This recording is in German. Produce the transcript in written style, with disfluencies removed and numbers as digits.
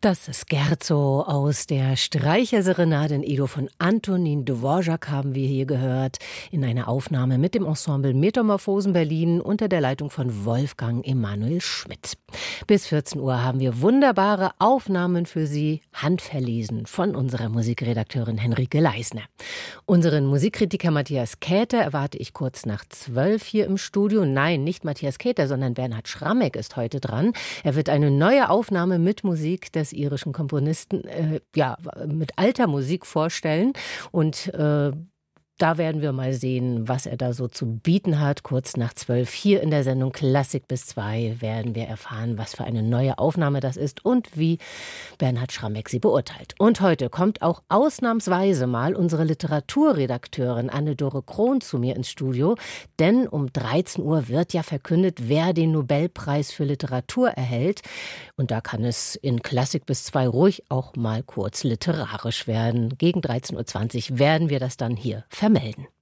Das Scherzo aus der Streicherserenade in Edo von Antonín Dvořák haben wir hier gehört, in einer Aufnahme mit dem Ensemble Metamorphosen Berlin unter der Leitung von Wolfgang Emanuel Schmidt. Bis 14 Uhr haben wir wunderbare Aufnahmen für Sie, handverlesen von unserer Musikredakteurin Henrike Leisner. Unseren Musikkritiker Matthias Käther erwarte ich kurz nach 12 hier im Studio. Nein, nicht Matthias Käther, sondern Bernhard Schrammeck ist heute dran. Er wird eine neue Aufnahme mit Musik des irischen Komponisten mit alter Musik vorstellen und da werden wir mal sehen, was er da so zu bieten hat. Kurz nach 12 hier in der Sendung Klassik bis 2 werden wir erfahren, was für eine neue Aufnahme das ist und wie Bernhard Schrammeck sie beurteilt. Und heute kommt auch ausnahmsweise mal unsere Literaturredakteurin Anne-Dore Krohn zu mir ins Studio, denn um 13 Uhr wird ja verkündet, wer den Nobelpreis für Literatur erhält. Und da kann es in Klassik bis 2 ruhig auch mal kurz literarisch werden. Gegen 13:20 Uhr werden wir das dann hier vermelden.